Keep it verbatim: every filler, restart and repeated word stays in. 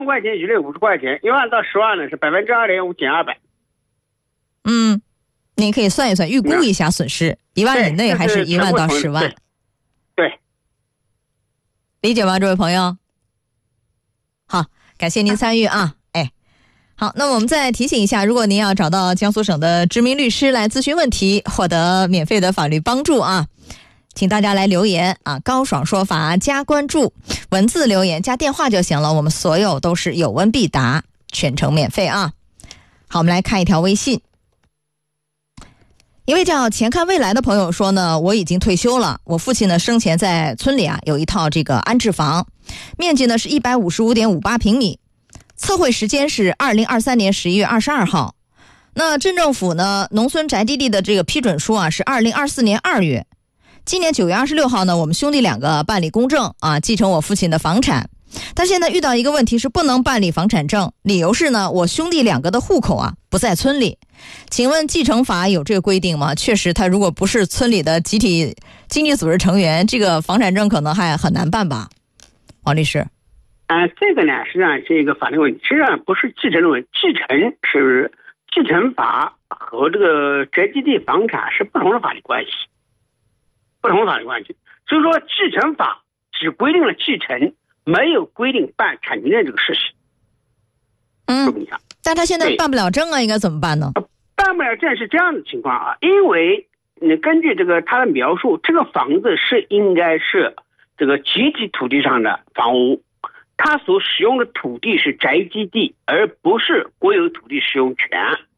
块钱举例五十块钱，一万到十万呢是百分之二点五减二百。 嗯，您可以算一算，预估一下损失，一万以内还是一万到十万？ 对，对， 理解吗，这位朋友？好，感谢您参与啊。哎，好，那我们再提醒一下，如果您要找到江苏省的知名律师来咨询问题，获得免费的法律帮助啊，请大家来留言啊，高爽说法加关注，文字留言加电话就行了，我们所有都是有问必答，全程免费啊。好，我们来看一条微信。一位叫前看未来的朋友说呢，我已经退休了，我父亲呢生前在村里啊有一套这个安置房，面积呢是 一百五十五点五八平米，测绘时间是二零二三年十一月二十二号。那镇政府呢农村宅基地的这个批准书啊是二零二四年二月。今年九月二十六号呢，我们兄弟两个办理公证啊，继承我父亲的房产。但现在遇到一个问题是不能办理房产证，理由是呢，我兄弟两个的户口啊不在村里。请问继承法有这个规定吗？确实，他如果不是村里的集体经济组织成员，这个房产证可能还很难办吧？王律师， 啊、呃，这个呢实际上是一个法律问题，实际上不是继承的问题，继承是继承法和这个宅基地房产是不同的法律关系。不同法律关系，所以说继承法只规定了继承，没有规定办产权证这个事实。 嗯，但他现在办不了证啊，应该怎么办呢？ 办不了证是这样的情况啊，因为你根据这个他的描述，这个房子是应该是这个集体土地上的房屋，他所使用的土地是宅基地，而不是国有土地使用权。